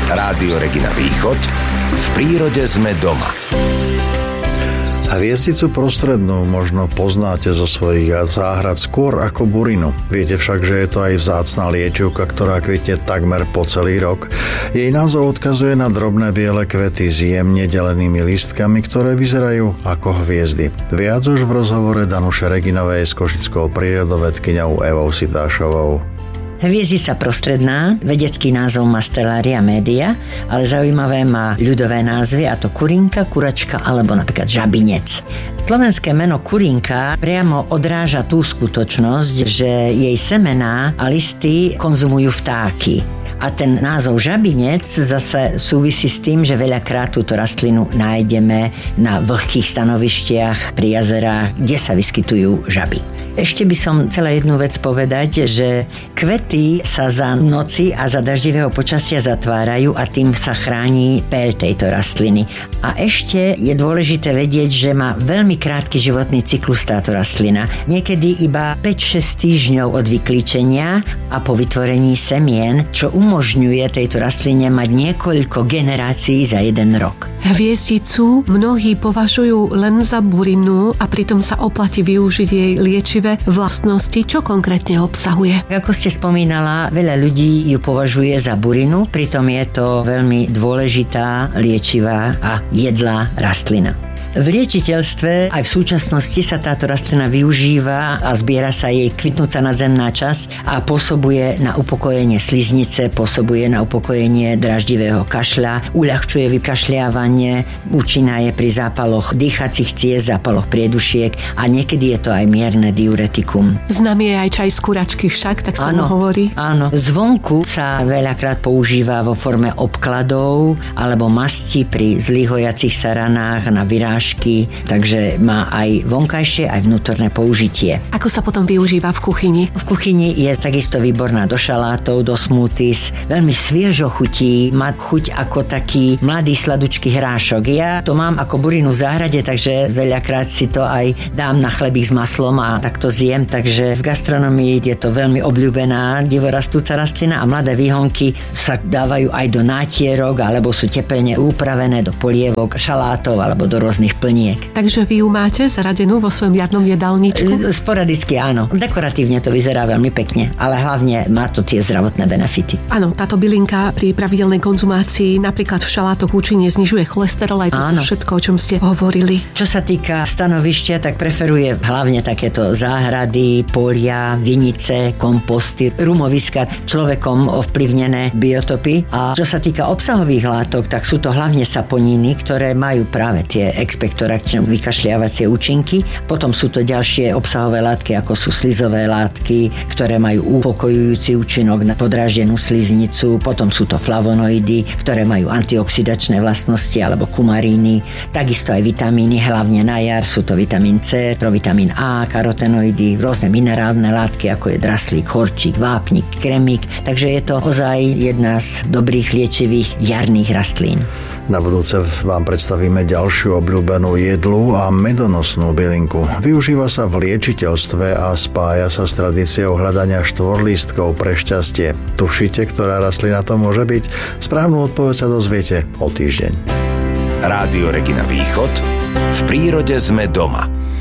Rádio Regina Východ. V prírode sme doma. Hviezdicu prostrednú možno poznáte zo svojich záhrad skôr ako burinu. Viete však, že je to aj vzácna liečivka, ktorá kvitne takmer po celý rok. Jej názov odkazuje na drobné biele kvety s jemne delenými lístkami, ktoré vyzerajú ako hviezdy. Viac už v rozhovore Danuše Reginovej s košickou prírodovedkyňou Evou Sitášovou. Hviezdica prostredná, vedecký názov má Stellaria media, ale zaujímavé má ľudové názvy, a to kurinka, kuračka alebo napríklad žabinec. Slovenské meno kurinka priamo odráža tú skutočnosť, že jej semená a listy konzumujú vtáky. A ten názov žabinec zase súvisí s tým, že veľakrát túto rastlinu nájdeme na vlhkých stanovištiach, pri jazerách, kde sa vyskytujú žaby. Ešte by som chcela jednu vec povedať, že kvety sa za noci a za daždivého počasia zatvárajú a tým sa chráni peľ tejto rastliny. A ešte je dôležité vedieť, že má veľmi krátky životný cyklus táto rastlina. Niekedy iba 5-6 týždňov od vyklíčenia a po vytvorení semien, čo umožňuje tejto rastline mať niekoľko generácií za jeden rok. Hviezdicu mnohí považujú len za burinu a pritom sa oplatí využiť jej liečivé vlastnosti. Čo konkrétne obsahuje? Ako ste spomínala, veľa ľudí ju považuje za burinu, pritom je to veľmi dôležitá, liečivá a jedlá rastlina. V liečiteľstve aj v súčasnosti sa táto rastlina využíva a zbiera sa jej kvitnúca nadzemná časť a pôsobuje na upokojenie sliznice, pôsobuje na upokojenie dráždivého kašľa, uľahčuje vykašľávanie, účinná je pri zápaloch dýchacích ciest, zápaloch priedušiek a niekedy je to aj mierne diuretikum. Známy je aj čaj z kuračky však, tak sa mu hovorí. Áno, zvonku sa veľakrát používa vo forme obkladov alebo masti pri zlých hojacích sa ranách na vyrážky, takže má aj vonkajšie, aj vnútorné použitie. Ako sa potom využíva v kuchyni? V kuchyni je takisto výborná do šalátov, do smoothies, veľmi sviežo chutí, má chuť ako taký mladý sladučký hrášok. Ja to mám ako burinu v záhrade, takže veľakrát si to aj dám na chlebík s maslom a takto zjem, takže v gastronomii je to veľmi obľúbená divorastúca rastlina a mladé výhonky sa dávajú aj do nátierok alebo sú tepelne upravené do polievok, šalátov alebo do rôznych plniek. Takže vy ju máte zaradenú vo svojom jarnom jedálničku? Sporadicky áno. Dekoratívne to vyzerá veľmi pekne, ale hlavne má to tie zdravotné benefity. Áno, táto bylinka pri pravidelnej konzumácii napríklad v šalátoch účinne znižuje cholesterol, aj toto všetko, o čom ste hovorili. Čo sa týka stanovištia, tak preferuje hlavne takéto záhrady, polia, vinice, komposty, rumoviska, človekom ovplyvnené biotopy. A čo sa týka obsahových látok, tak sú to hlavne saponiny, ktoré majú práve tie expektoračné vykašľiavacie účinky. Potom sú to ďalšie obsahové látky, ako sú slizové látky, ktoré majú upokojujúci účinok na podráždenú sliznicu. Potom sú to flavonoidy, ktoré majú antioxidačné vlastnosti alebo kumaríny. Takisto aj vitamíny, hlavne na jar sú to vitamín C, provitamín A, karotenoidy, rôzne minerálne látky, ako je draslík, horčík, vápnik, kremík. Takže je to ozaj jedna z dobrých liečivých jarných rastlín. Na budúce vám predstavíme ďalšiu obľúbenú jedlu a medonosnú bylinku. Využíva sa v liečiteľstve a spája sa s tradíciou hľadania štvorlístkov pre šťastie. Tušíte, ktorá rastlina to môže byť? Správnu odpoveď sa dozviete o týždeň. Rádio Regina Východ. V prírode sme doma.